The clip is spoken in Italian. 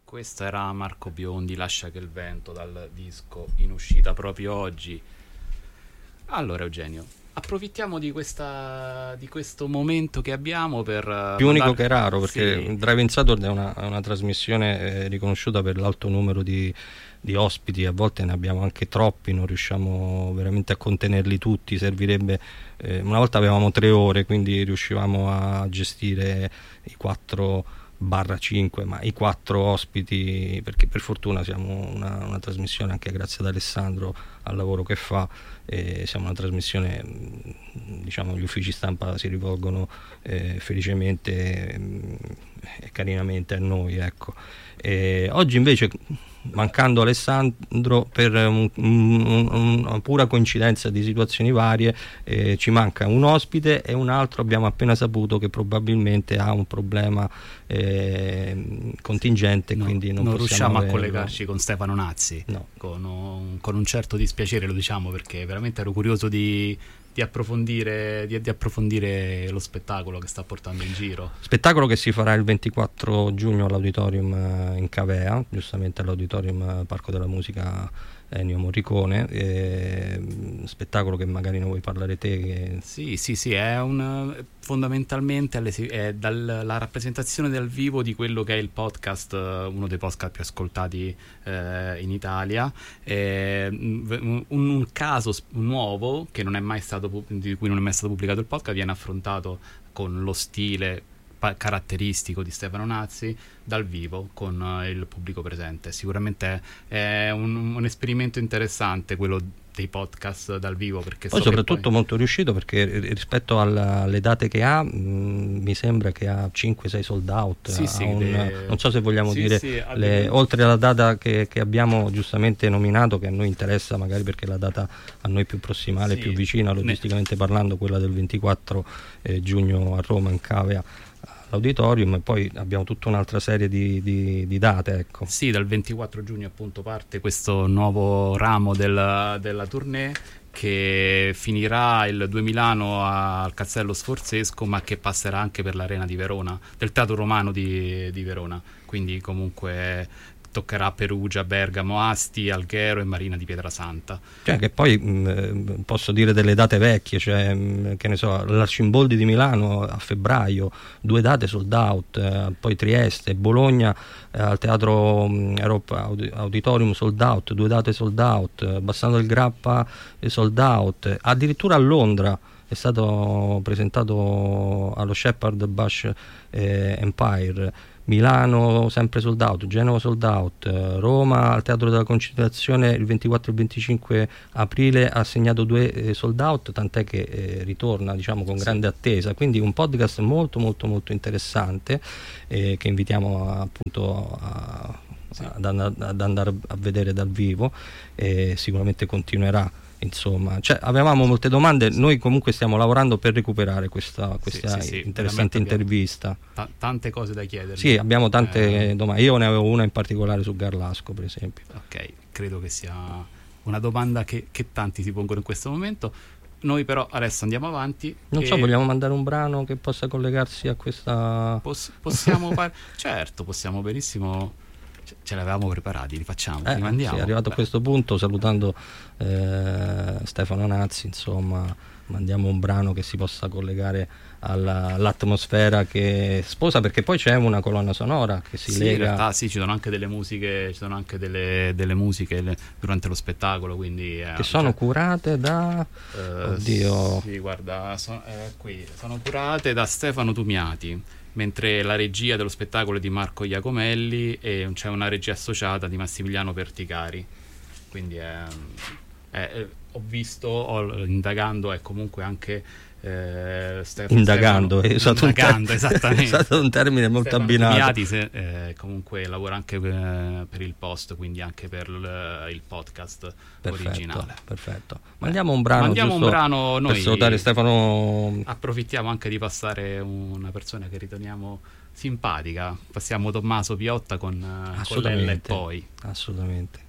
Questo era Marco Biondi, Lascia che il vento, dal disco in uscita proprio oggi. Allora Eugenio, approfittiamo di questo momento che abbiamo per più unico che raro, perché sì. Drive-In Saturday è una trasmissione riconosciuta per l'alto numero di ospiti. A volte ne abbiamo anche troppi, non riusciamo veramente a contenerli tutti. Servirebbe una volta avevamo 3 ore, quindi riuscivamo a gestire i 4/5, ma i 4 ospiti, perché per fortuna siamo una trasmissione, anche grazie ad Alessandro al lavoro che fa, siamo una trasmissione, diciamo, gli uffici stampa si rivolgono felicemente e carinamente a noi, ecco. Oggi invece, mancando Alessandro per una pura coincidenza di situazioni varie, ci manca un ospite e un altro abbiamo appena saputo che probabilmente ha un problema contingente, quindi non riusciamo averlo. a collegarci con Stefano Nazzi, no. con un certo dispiacere, lo diciamo, perché veramente ero curioso di approfondire lo spettacolo che sta portando in giro. Spettacolo che si farà il 24 giugno all'Auditorium in Cavea, giustamente all'Auditorium Parco della Musica Ennio Morricone. Spettacolo che magari ne vuoi parlare te. Sì, è fondamentalmente è la rappresentazione dal vivo di quello che è il podcast, uno dei podcast più ascoltati in Italia. Un caso nuovo che non è mai stato, di cui non è mai stato pubblicato il podcast, viene affrontato con lo stile caratteristico di Stefano Nazzi dal vivo con il pubblico presente. Sicuramente è un esperimento interessante quello dei podcast dal vivo, perché poi soprattutto molto riuscito, perché rispetto alle date che ha, mi sembra che ha 5-6 sold out. Non so se vogliamo dire oltre alla data che abbiamo giustamente nominato, che a noi interessa magari perché è la data a noi più prossimale, più vicina logisticamente parlando, quella del 24 giugno a Roma in Cavea l'Auditorium, e poi abbiamo tutta un'altra serie di date, ecco. Sì, dal 24 giugno appunto parte questo nuovo ramo della tournée, che finirà il 2 Milano al Castello Sforzesco, ma che passerà anche per l'Arena di Verona, del Teatro Romano di Verona, quindi comunque toccherà Perugia, Bergamo, Asti, Alghero e Marina di Pietrasanta. Cioè, che poi posso dire delle date vecchie, cioè che ne so, l'Arcimboldi di Milano a febbraio, 2 date sold out, poi Trieste, Bologna al Teatro Europa Auditorium sold out, 2 date sold out, Bassano del Grappa sold out, addirittura a Londra è stato presentato allo Shepherd Bush Empire, Milano sempre sold out, Genova sold out, Roma al Teatro della Conciliazione il 24 e il 25 aprile ha segnato 2 sold out, tant'è che ritorna, diciamo, con grande attesa. Quindi un podcast molto molto molto interessante, che invitiamo appunto ad andare a vedere dal vivo, e sicuramente continuerà. Insomma, cioè, avevamo molte domande, noi comunque stiamo lavorando per recuperare questa interessante intervista. Tante cose da chiedere. Sì, abbiamo tante domande. Io ne avevo una in particolare su Garlasco, per esempio. Ok, credo che sia una domanda che tanti si pongono in questo momento. Noi però adesso andiamo avanti. Non so, vogliamo mandare un brano che possa collegarsi a questa... Possiamo certo, possiamo benissimo. Ce l'avevamo preparati, li facciamo, li mandiamo. Sì, arrivato a questo punto, salutando Stefano Nazzi, insomma, mandiamo un brano che si possa collegare all'atmosfera che sposa, perché poi c'è una colonna sonora che si lega. In realtà ci sono anche delle musiche, delle musiche durante lo spettacolo, quindi che sono curate da oddio. Sì, guarda, qui sono curate da Stefano Tumiati, mentre la regia dello spettacolo è di Marco Iacomelli e c'è una regia associata di Massimiliano Perticari. Quindi ho visto, indagando, è comunque anche indagando, esattamente. È stato un termine molto Stefano abbinato. Tumiati, comunque lavora anche per il post, quindi anche per il podcast originale. Perfetto. Mandiamo un brano noi, per salutare Stefano. Approfittiamo anche di passare una persona che riteniamo simpatica. Passiamo Tommaso Piotta con Lella e poi. Assolutamente.